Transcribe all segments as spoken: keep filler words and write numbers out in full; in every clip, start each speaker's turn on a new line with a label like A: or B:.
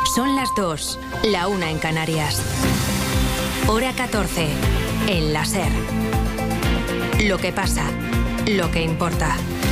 A: Son las dos, la una en Canarias. Hora catorce, en la SER. Lo que pasa, lo que importa.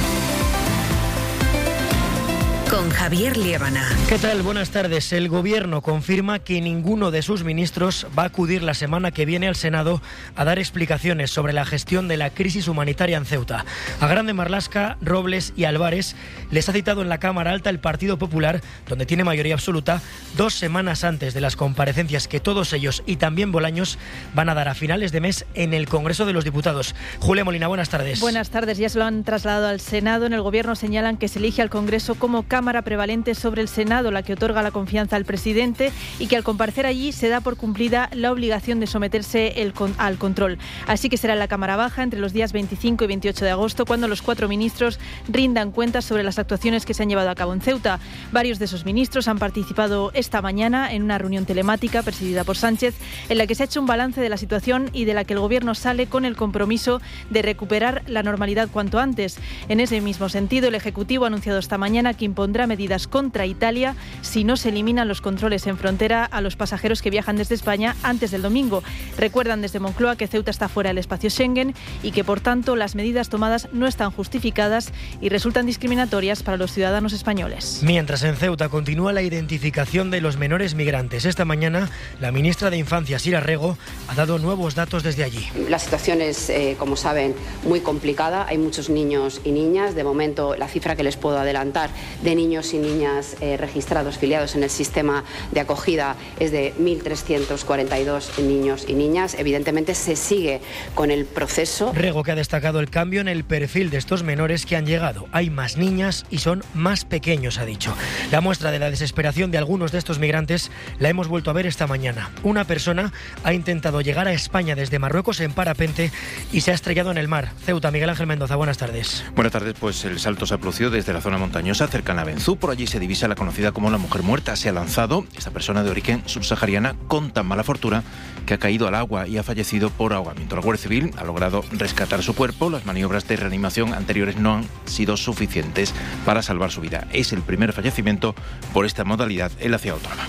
A: Con Javier Liébana.
B: ¿Qué tal? Buenas tardes. El Gobierno confirma que ninguno de sus ministros va a acudir la semana que viene al Senado a dar explicaciones sobre la gestión de la crisis humanitaria en Ceuta. A Grande Marlaska, Robles y Álvarez les ha citado en la Cámara Alta el Partido Popular, donde tiene mayoría absoluta, dos semanas antes de las comparecencias que todos ellos y también Bolaños van a dar a finales de mes en el Congreso de los Diputados. Julia Molina, buenas tardes.
C: Buenas tardes. Ya se lo han trasladado al Senado. En el Gobierno señalan que se elige al Congreso como Cámara prevalente sobre el Senado, la que otorga la confianza al presidente, y que al comparecer allí se da por cumplida la obligación de someterse el con, al control. Así que será en la Cámara Baja entre los días veinticinco y veintiocho de agosto cuando los cuatro ministros rindan cuentas sobre las actuaciones que se han llevado a cabo en Ceuta. Varios de esos ministros han participado esta mañana en una reunión telemática presidida por Sánchez, en la que se ha hecho un balance de la situación y de la que el Gobierno sale con el compromiso de recuperar la normalidad cuanto antes. En ese mismo sentido, el Ejecutivo ha anunciado esta mañana que impondrá medidas contra Italia si no se eliminan los controles en frontera a los pasajeros que viajan desde España antes del domingo. Recuerdan desde Moncloa que Ceuta está fuera del espacio Schengen y que, por tanto, las medidas tomadas no están justificadas y resultan discriminatorias para los ciudadanos españoles.
B: Mientras en Ceuta continúa la identificación de los menores migrantes. Esta mañana, la ministra de Infancia, Sira Rego, ha dado nuevos datos desde allí.
D: La situación es, eh, como saben, muy complicada. Hay muchos niños y niñas. De momento, la cifra que les puedo adelantar de niños y niñas eh, registrados, filiados en el sistema de acogida es de mil trescientos cuarenta y dos niños y niñas. Evidentemente se sigue con el proceso.
B: Rego, que ha destacado el cambio en el perfil de estos menores que han llegado. Hay más niñas y son más pequeños, ha dicho. La muestra de la desesperación de algunos de estos migrantes la hemos vuelto a ver esta mañana. Una persona ha intentado llegar a España desde Marruecos en parapente y se ha estrellado en el mar. Ceuta, Miguel Ángel Mendoza, buenas tardes.
E: Buenas tardes, pues el salto se ha producido desde la zona montañosa cercana a Benzú. Por allí se divisa la conocida como la mujer muerta. Se ha lanzado esta persona de origen subsahariana con tan mala fortuna que ha caído al agua y ha fallecido por ahogamiento. La Guardia Civil ha logrado rescatar su cuerpo. Las maniobras de reanimación anteriores no han sido suficientes para salvar su vida. Es el primer fallecimiento por esta modalidad en la ciudad autónoma.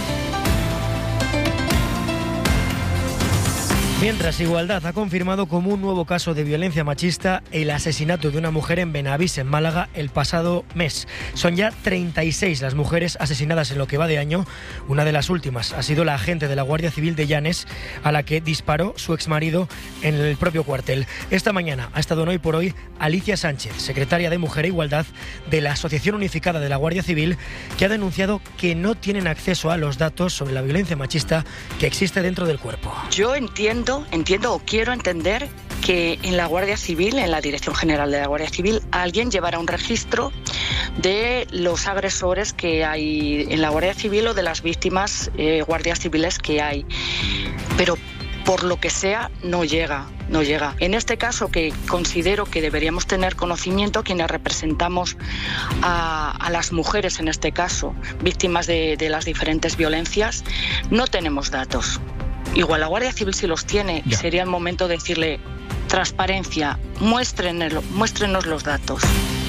B: Mientras, Igualdad ha confirmado como un nuevo caso de violencia machista el asesinato de una mujer en Benavís, en Málaga, el pasado mes. Son ya treinta y seis las mujeres asesinadas en lo que va de año. Una de las últimas ha sido la agente de la Guardia Civil de Llanes, a la que disparó su exmarido en el propio cuartel. Esta mañana ha estado en Hoy por Hoy Alicia Sánchez, secretaria de Mujer e Igualdad de la Asociación Unificada de la Guardia Civil, que ha denunciado que no tienen acceso a los datos sobre la violencia machista que existe dentro del cuerpo.
F: Yo entiendo Entiendo o quiero entender que en la Guardia Civil, en la Dirección General de la Guardia Civil, alguien llevará un registro de los agresores que hay en la Guardia Civil o de las víctimas eh, guardias civiles que hay. Pero por lo que sea, no llega, no llega. En este caso, que considero que deberíamos tener conocimiento quienes representamos a, a las mujeres, en este caso, víctimas de, de las diferentes violencias, no tenemos datos. Igual la Guardia Civil sí los tiene y sería el momento de decirle transparencia, muéstrenos, muéstrenos los datos.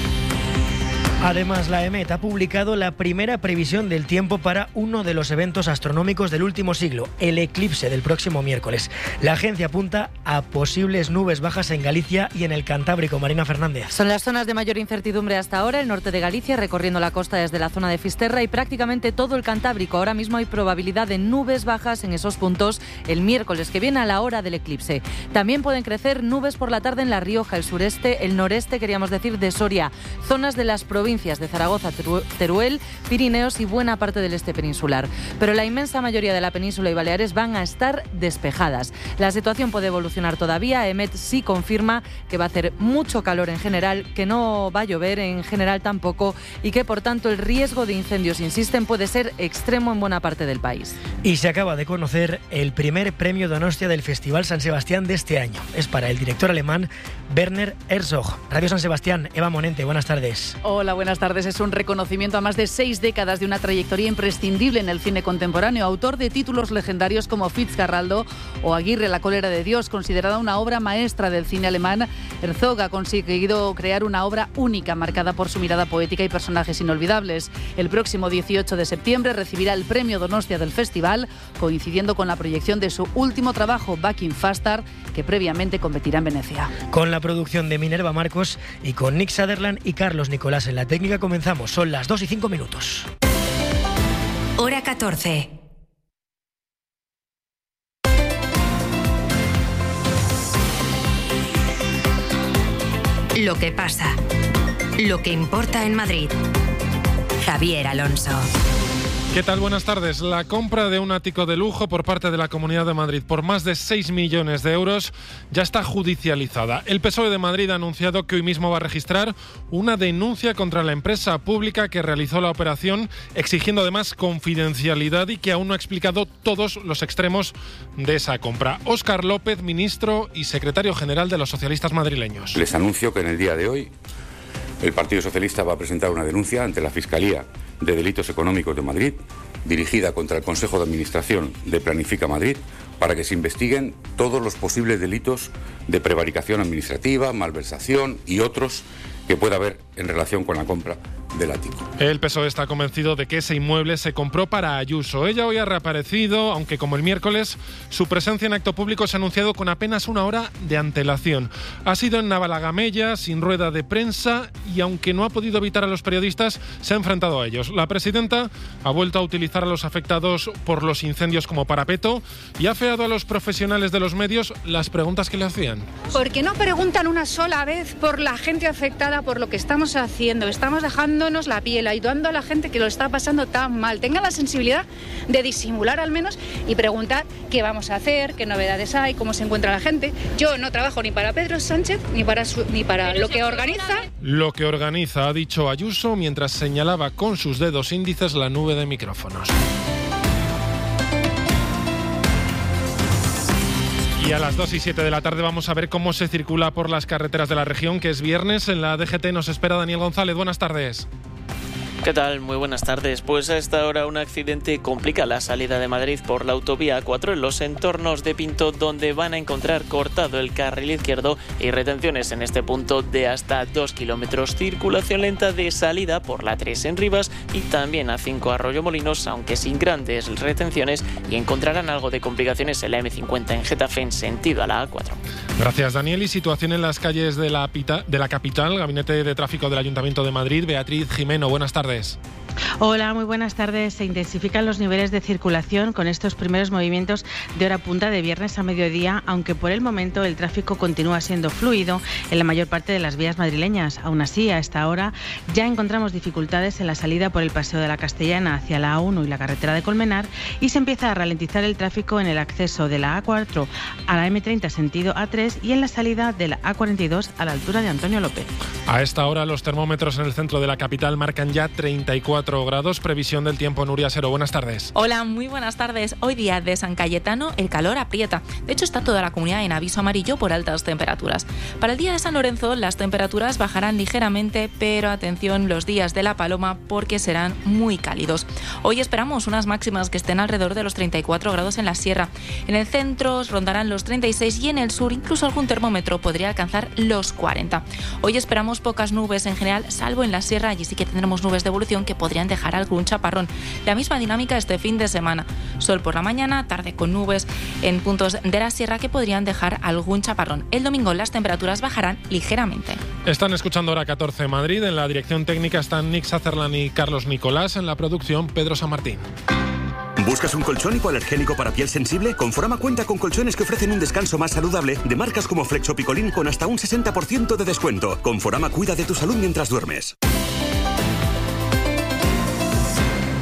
B: Además, la EMET ha publicado la primera previsión del tiempo para uno de los eventos astronómicos del último siglo, el eclipse del próximo miércoles. La agencia apunta a posibles nubes bajas en Galicia y en el Cantábrico. Marina Fernández.
G: Son las zonas de mayor incertidumbre hasta ahora, el norte de Galicia, recorriendo la costa desde la zona de Fisterra y prácticamente todo el Cantábrico. Ahora mismo hay probabilidad de nubes bajas en esos puntos el miércoles que viene a la hora del eclipse. También pueden crecer nubes por la tarde en La Rioja, el sureste, el noreste, queríamos decir, de Soria, zonas de las provincias de Zaragoza, Teruel, Pirineos y buena parte del este peninsular. Pero la inmensa mayoría de la península y Baleares van a estar despejadas. La situación puede evolucionar todavía. EMET sí confirma que va a hacer mucho calor en general, que no va a llover en general tampoco y que, por tanto, el riesgo de incendios, insisten, puede ser extremo en buena parte del país.
B: Y se acaba de conocer el primer premio Donostia del Festival San Sebastián de este año. Es para el director alemán Werner Herzog. Radio San Sebastián, Eva Monente, buenas tardes.
H: Hola, buenas tardes. Es un reconocimiento a más de seis décadas de una trayectoria imprescindible en el cine contemporáneo. Autor de títulos legendarios como Fitzcarraldo o Aguirre, la cólera de Dios, considerada una obra maestra del cine alemán. Herzog ha conseguido crear una obra única, marcada por su mirada poética y personajes inolvidables. El próximo dieciocho de septiembre recibirá el premio Donostia del festival, coincidiendo con la proyección de su último trabajo, Back in Faster, que previamente competirá en Venecia.
B: Con la producción de Minerva Marcos y con Nick Sutherland y Carlos Nicolás en la técnica comenzamos. Son las dos y cinco minutos.
A: Hora catorce. Lo que pasa. Lo que importa en Madrid. Javier Alonso.
I: ¿Qué tal? Buenas tardes. La compra de un ático de lujo por parte de la Comunidad de Madrid por más de seis millones de euros ya está judicializada. El P S O E de Madrid ha anunciado que hoy mismo va a registrar una denuncia contra la empresa pública que realizó la operación, exigiendo además confidencialidad y que aún no ha explicado todos los extremos de esa compra. Óscar López, ministro y secretario general de los socialistas madrileños.
J: Les anuncio que en el día de hoy el Partido Socialista va a presentar una denuncia ante la Fiscalía de Delitos Económicos de Madrid, dirigida contra el Consejo de Administración de Planifica Madrid, para que se investiguen todos los posibles delitos de prevaricación administrativa, malversación y otros que pueda haber en relación con la compra del ático.
I: El P S O E está convencido de que ese inmueble se compró para Ayuso. Ella hoy ha reaparecido, aunque como el miércoles, su presencia en acto público se ha anunciado con apenas una hora de antelación. Ha sido en Navalagamella, sin rueda de prensa, y aunque no ha podido evitar a los periodistas, se ha enfrentado a ellos. La presidenta ha vuelto a utilizar a los afectados por los incendios como parapeto y ha feado a los profesionales de los medios las preguntas que le hacían.
K: ¿Por qué no preguntan una sola vez por la gente afectada, por lo que estamos haciendo? Estamos dejando la piel, ayudando a la gente que lo está pasando tan mal. Tengan la sensibilidad de disimular al menos y preguntar qué vamos a hacer, qué novedades hay, cómo se encuentra la gente. Yo no trabajo ni para Pedro Sánchez ni para, su, ni para lo que organiza.
I: Lo que organiza, ha dicho Ayuso mientras señalaba con sus dedos índices la nube de micrófonos. Y a las dos y siete de la tarde vamos a ver cómo se circula por las carreteras de la región, que es viernes. En la D G T nos espera Daniel González. Buenas tardes.
L: ¿Qué tal? Muy buenas tardes. Pues a esta hora un accidente complica la salida de Madrid por la autovía A cuatro en los entornos de Pinto, donde van a encontrar cortado el carril izquierdo y retenciones en este punto de hasta dos kilómetros. Circulación lenta de salida por la tres en Rivas y también A cinco Arroyomolinos, aunque sin grandes retenciones, y encontrarán algo de complicaciones en la eme cincuenta en Getafe en sentido a la A cuatro.
I: Gracias, Daniel. Y situación en las calles de la, pita, de la capital. Gabinete de Tráfico del Ayuntamiento de Madrid. Beatriz Jimeno, buenas tardes.
M: Hola, muy buenas tardes. Se intensifican los niveles de circulación con estos primeros movimientos de hora punta de viernes a mediodía, aunque por el momento el tráfico continúa siendo fluido en la mayor parte de las vías madrileñas. Aún así, a esta hora ya encontramos dificultades en la salida por el Paseo de la Castellana hacia la A uno y la carretera de Colmenar, y se empieza a ralentizar el tráfico en el acceso de la A cuatro a la eme treinta sentido A tres y en la salida de la A cuarenta y dos a la altura de Antonio López.
I: A esta hora los termómetros en el centro de la capital marcan ya treinta y cuatro grados. Previsión del tiempo, Nuria Sero. Buenas tardes.
N: Hola, muy buenas tardes. Hoy día de San Cayetano el calor aprieta. De hecho, está toda la comunidad en aviso amarillo por altas temperaturas. Para el día de San Lorenzo las temperaturas bajarán ligeramente, pero atención los días de la Paloma porque serán muy cálidos. Hoy esperamos unas máximas que estén alrededor de los treinta y cuatro grados en la sierra. En el centro rondarán los treinta y seis y en el sur incluso algún termómetro podría alcanzar los cuarenta. Hoy esperamos pocas nubes en general, salvo en la sierra. Allí sí que tendremos nubes de evolución que podrían dejar algún chaparrón. La misma dinámica este fin de semana. Sol por la mañana, tarde con nubes en puntos de la sierra que podrían dejar algún chaparrón. El domingo las temperaturas bajarán ligeramente.
I: Están escuchando Hora catorce Madrid. En la dirección técnica están Nick Sutherland y Carlos Nicolás. En la producción, Pedro San Martín.
O: ¿Buscas un colchón hipoalergénico para piel sensible? Conforama cuenta con colchones que ofrecen un descanso más saludable de marcas como Flexo Picolín con hasta un sesenta por ciento de descuento. Conforama cuida de tu salud mientras duermes.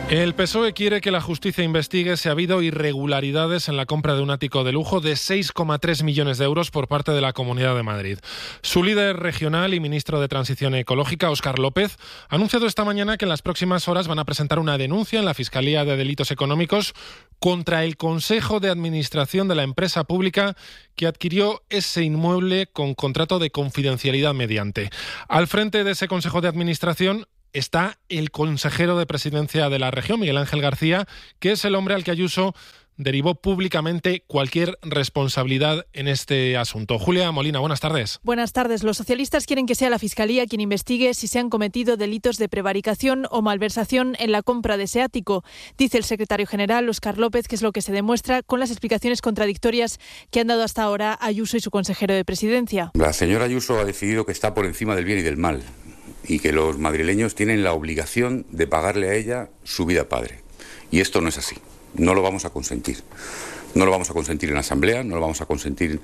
I: El P S O E quiere que la justicia investigue si ha habido irregularidades en la compra de un ático de lujo de seis coma tres millones de euros por parte de la Comunidad de Madrid. Su líder regional y ministro de Transición Ecológica, Óscar López, ha anunciado esta mañana que en las próximas horas van a presentar una denuncia en la Fiscalía de Delitos Económicos contra el Consejo de Administración de la empresa pública que adquirió ese inmueble con contrato de confidencialidad mediante. Al frente de ese Consejo de Administración está el consejero de Presidencia de la región, Miguel Ángel García, que es el hombre al que Ayuso derivó públicamente cualquier responsabilidad en este asunto. Julia Molina, buenas tardes.
C: Buenas tardes. Los socialistas quieren que sea la Fiscalía quien investigue si se han cometido delitos de prevaricación o malversación en la compra de ese ático. Dice el secretario general, Óscar López, que es lo que se demuestra con las explicaciones contradictorias que han dado hasta ahora Ayuso y su consejero de Presidencia.
J: La señora Ayuso ha decidido que está por encima del bien y del mal, y que los madrileños tienen la obligación de pagarle a ella su vida padre. Y esto no es así. No lo vamos a consentir. No lo vamos a consentir en la Asamblea, no lo vamos a consentir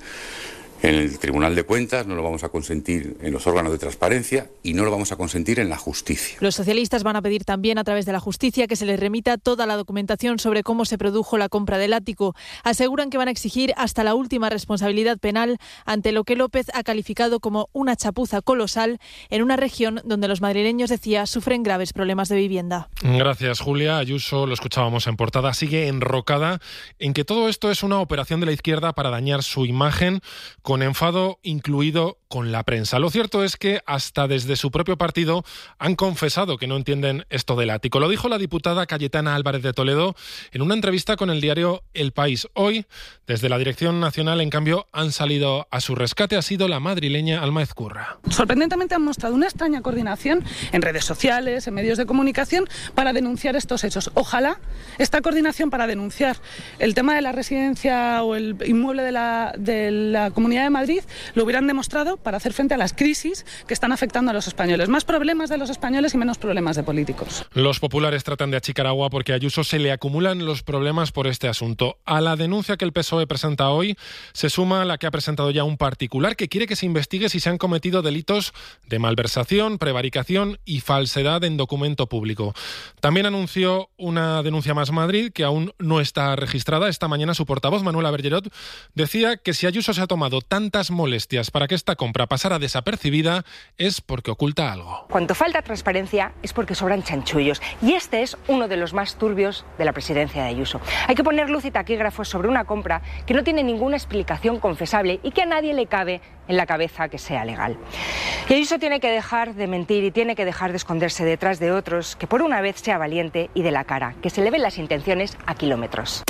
J: en el Tribunal de Cuentas, no lo vamos a consentir en los órganos de transparencia y no lo vamos a consentir en la justicia.
C: Los socialistas van a pedir también a través de la justicia que se les remita toda la documentación sobre cómo se produjo la compra del ático. Aseguran que van a exigir hasta la última responsabilidad penal ante lo que López ha calificado como una chapuza colosal en una región donde los madrileños, decía, sufren graves problemas de vivienda.
I: Gracias, Julia. Ayuso, lo escuchábamos en portada, sigue enrocada en que todo esto es una operación de la izquierda para dañar su imagen, con enfado incluido con la prensa. Lo cierto es que hasta desde su propio partido han confesado que no entienden esto del ático. Lo dijo la diputada Cayetana Álvarez de Toledo en una entrevista con el diario El País. Hoy, desde la Dirección Nacional, en cambio, han salido a su rescate. Ha sido la madrileña Alma Ezcurra.
P: Sorprendentemente han mostrado una extraña coordinación en redes sociales, en medios de comunicación, para denunciar estos hechos. Ojalá esta coordinación para denunciar el tema de la residencia o el inmueble de la, de la Comunidad de Madrid lo hubieran demostrado para hacer frente a las crisis que están afectando a los españoles. Más problemas de los españoles y menos problemas de políticos.
I: Los populares tratan de achicar agua porque a Ayuso se le acumulan los problemas por este asunto. A la denuncia que el P S O E presenta hoy se suma la que ha presentado ya un particular que quiere que se investigue si se han cometido delitos de malversación, prevaricación y falsedad en documento público. También anunció una denuncia más Madrid que aún no está registrada. Esta mañana su portavoz, Manuela Bergerot, decía que si Ayuso se ha tomado tantas molestias para que esta compra pasara desapercibida es porque oculta algo.
Q: Cuando falta transparencia es porque sobran chanchullos y este es uno de los más turbios de la presidencia de Ayuso. Hay que poner luz y taquígrafos sobre una compra que no tiene ninguna explicación confesable y que a nadie le cabe en la cabeza que sea legal. Y Ayuso tiene que dejar de mentir y tiene que dejar de esconderse detrás de otros, que por una vez sea valiente y de la cara, que se le ven las intenciones a kilómetros.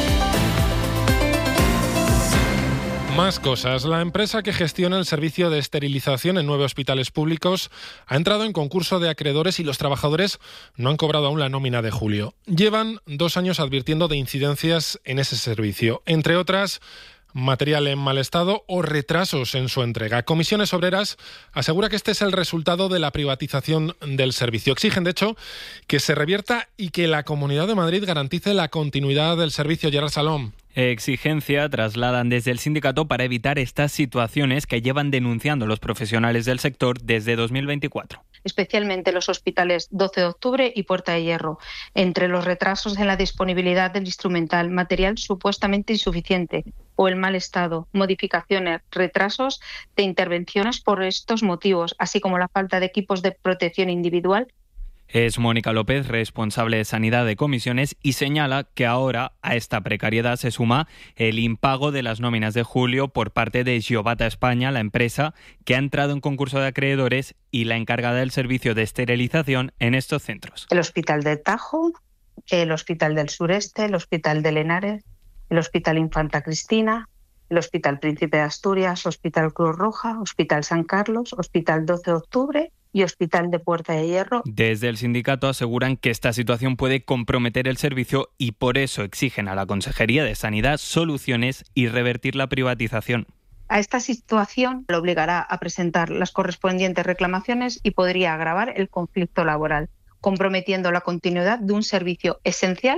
I: Más cosas. La empresa que gestiona el servicio de esterilización en nueve hospitales públicos ha entrado en concurso de acreedores y los trabajadores no han cobrado aún la nómina de julio. Llevan dos años advirtiendo de incidencias en ese servicio, entre otras material en mal estado o retrasos en su entrega. Comisiones Obreras asegura que este es el resultado de la privatización del servicio. Exigen, de hecho, que se revierta y que la Comunidad de Madrid garantice la continuidad del servicio. Gerard Salom.
R: Exigencia trasladan desde el sindicato para evitar estas situaciones que llevan denunciando los profesionales del sector desde dos mil veinticuatro.
S: Especialmente los hospitales doce de octubre y Puerta de Hierro, entre los retrasos en la disponibilidad del instrumental, material supuestamente insuficiente o el mal estado, modificaciones, retrasos de intervenciones por estos motivos, así como la falta de equipos de protección individual.
R: Es Mónica López, responsable de Sanidad de Comisiones, y señala que ahora a esta precariedad se suma el impago de las nóminas de julio por parte de Giovata España, la empresa que ha entrado en concurso de acreedores y la encargada del servicio de esterilización en estos centros.
S: El Hospital de Tajo, el Hospital del Sureste, el Hospital de Lenares, el Hospital Infanta Cristina, el Hospital Príncipe de Asturias, Hospital Cruz Roja, Hospital San Carlos, Hospital doce de octubre y Hospital de Puerta de Hierro.
R: Desde el sindicato aseguran que esta situación puede comprometer el servicio y por eso exigen a la Consejería de Sanidad soluciones y revertir la privatización.
S: A esta situación le obligará a presentar las correspondientes reclamaciones y podría agravar el conflicto laboral, comprometiendo la continuidad de un servicio esencial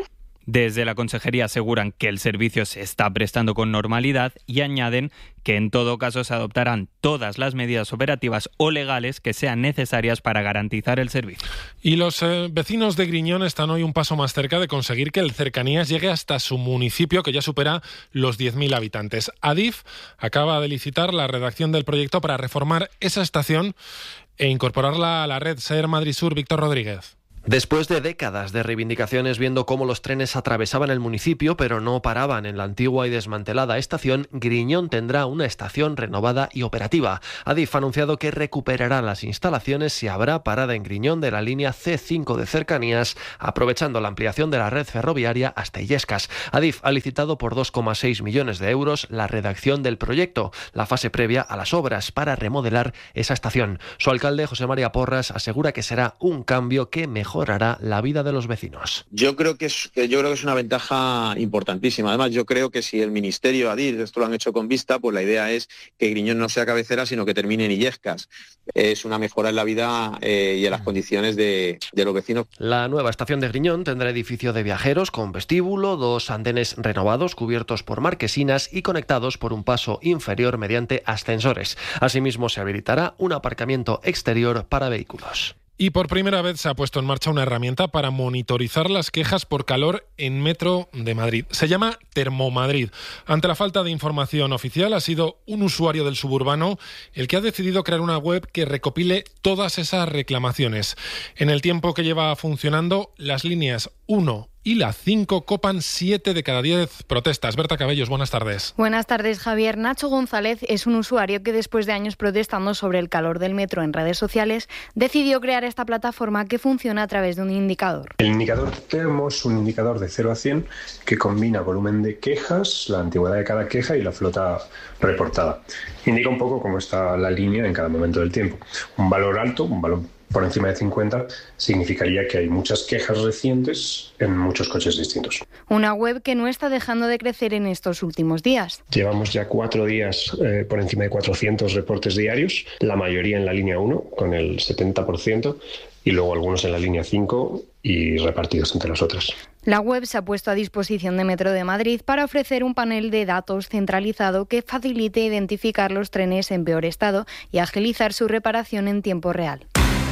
R: Desde la consejería aseguran que el servicio se está prestando con normalidad y añaden que en todo caso se adoptarán todas las medidas operativas o legales que sean necesarias para garantizar el servicio.
I: Y los eh, vecinos de Griñón están hoy un paso más cerca de conseguir que el Cercanías llegue hasta su municipio, que ya supera los diez mil habitantes. Adif acaba de licitar la redacción del proyecto para reformar esa estación e incorporarla a la red SER Madrid Sur. Víctor Rodríguez.
T: Después de décadas de reivindicaciones viendo cómo los trenes atravesaban el municipio pero no paraban en la antigua y desmantelada estación, Griñón tendrá una estación renovada y operativa. Adif ha anunciado que recuperará las instalaciones y habrá parada en Griñón de la línea ce cinco de Cercanías, aprovechando la ampliación de la red ferroviaria hasta Illescas. Adif ha licitado por dos coma seis millones de euros la redacción del proyecto, la fase previa a las obras para remodelar esa estación. Su alcalde, José María Porras, asegura que será un cambio que mejorará mejorará la vida de los vecinos.
U: Yo creo que es, yo creo que es una ventaja importantísima. Además, yo creo que si el Ministerio, Adif, esto lo han hecho con vista, pues la idea es que Griñón no sea cabecera, sino que termine en Illescas. Es una mejora en la vida eh, y en las condiciones de, de los vecinos.
T: La nueva estación de Griñón tendrá edificio de viajeros con vestíbulo, dos andenes renovados cubiertos por marquesinas y conectados por un paso inferior mediante ascensores. Asimismo, se habilitará un aparcamiento exterior para vehículos.
I: Y por primera vez se ha puesto en marcha una herramienta para monitorizar las quejas por calor en Metro de Madrid. Se llama Termomadrid. Ante la falta de información oficial, ha sido un usuario del suburbano el que ha decidido crear una web que recopile todas esas reclamaciones. En el tiempo que lleva funcionando, las líneas uno y la cinco copan siete de cada diez protestas. Berta Cabellos, buenas tardes.
V: Buenas tardes, Javier. Nacho González es un usuario que después de años protestando sobre el calor del metro en redes sociales, decidió crear esta plataforma que funciona a través de un indicador.
W: El indicador Termo es un indicador de cero a cien que combina volumen de quejas, la antigüedad de cada queja y la flota reportada. Indica un poco cómo está la línea en cada momento del tiempo. Un valor alto, un valor por encima de cincuenta, significaría que hay muchas quejas recientes en muchos coches distintos.
V: Una web que no está dejando de crecer en estos últimos días.
W: Llevamos ya cuatro días eh, por encima de cuatrocientos reportes diarios, la mayoría en la línea uno, con el setenta por ciento, y luego algunos en la línea cinco y repartidos entre las otras.
V: La web se ha puesto a disposición de Metro de Madrid para ofrecer un panel de datos centralizado que facilite identificar los trenes en peor estado y agilizar su reparación en tiempo real.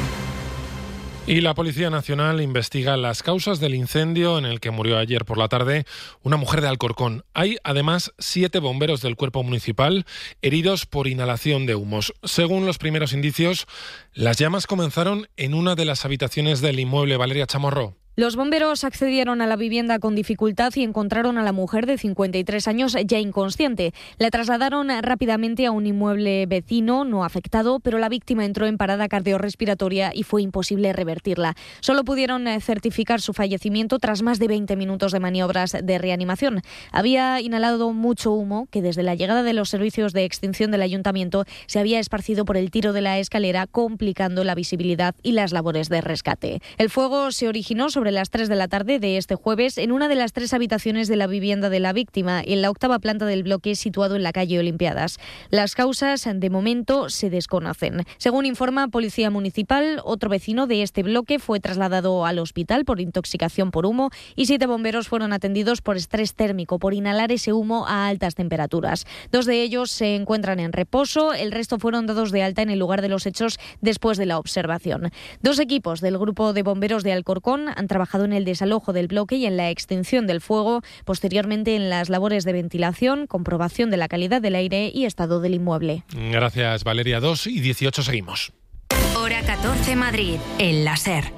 I: Y la Policía Nacional investiga las causas del incendio en el que murió ayer por la tarde una mujer de Alcorcón. Hay además siete bomberos del cuerpo municipal heridos por inhalación de humos. Según los primeros indicios, las llamas comenzaron en una de las habitaciones del inmueble. Valeria Chamorro.
X: Los bomberos accedieron a la vivienda con dificultad y encontraron a la mujer de cincuenta y tres años ya inconsciente. La trasladaron rápidamente a un inmueble vecino no afectado, pero la víctima entró en parada cardiorrespiratoria y fue imposible revertirla. Solo pudieron certificar su fallecimiento tras más de veinte minutos de maniobras de reanimación. Había inhalado mucho humo que desde la llegada de los servicios de extinción del ayuntamiento se había esparcido por el tiro de la escalera, complicando la visibilidad y las labores de rescate. El fuego se originó sobre sobre las tres de la tarde de este jueves en una de las tres habitaciones de la vivienda de la víctima, en la octava planta del bloque situado en la calle Olimpiadas. Las causas, de momento, se desconocen. Según informa Policía Municipal, otro vecino de este bloque fue trasladado al hospital por intoxicación por humo y siete bomberos fueron atendidos por estrés térmico, por inhalar ese humo a altas temperaturas. Dos de ellos se encuentran en reposo, el resto fueron dados de alta en el lugar de los hechos después de la observación. Dos equipos del Grupo de Bomberos de Alcorcón han trabajado en el desalojo del bloque y en la extinción del fuego, posteriormente en las labores de ventilación, comprobación de la calidad del aire y estado del inmueble.
I: Gracias, Valeria. dos y dieciocho seguimos.
A: Hora catorce Madrid, en la SER.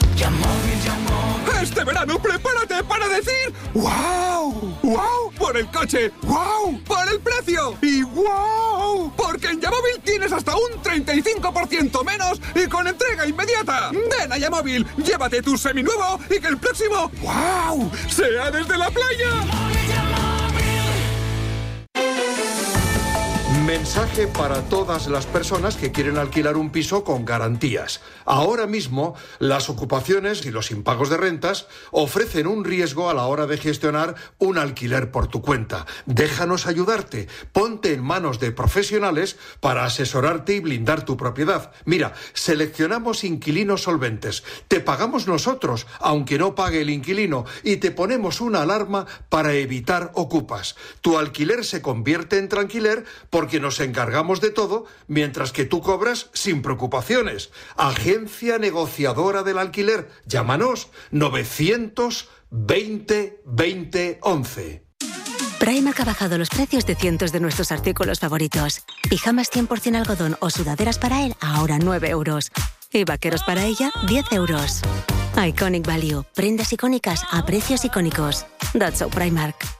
Y: Este verano prepárate para decir ¡wow! ¡Wow! Por el coche, ¡wow! Por el precio y ¡wow! Porque en Yamóvil tienes hasta un treinta y cinco por ciento menos y con entrega inmediata. Ven a Yamóvil, llévate tu seminuevo y que el próximo ¡wow! sea desde la playa.
D: Mensaje para todas las personas que quieren alquilar un piso con garantías. Ahora mismo, las ocupaciones y los impagos de rentas ofrecen un riesgo a la hora de gestionar un alquiler por tu cuenta. Déjanos ayudarte. Ponte en manos de profesionales para asesorarte y blindar tu propiedad. Mira, seleccionamos inquilinos solventes. Te pagamos nosotros, aunque no pague el inquilino, y te ponemos una alarma para evitar ocupas. Tu alquiler se convierte en tranquiler porque nos encargamos de todo mientras que tú cobras sin preocupaciones. Agencia negociadora del alquiler. Llámanos novecientos veinte veinte once.
E: Primark ha bajado los precios de cientos de nuestros artículos favoritos. Pijamas cien por ciento algodón o sudaderas para él, ahora nueve euros. Y vaqueros para ella, diez euros. Iconic Value. Prendas icónicas a precios icónicos. That's so Primark.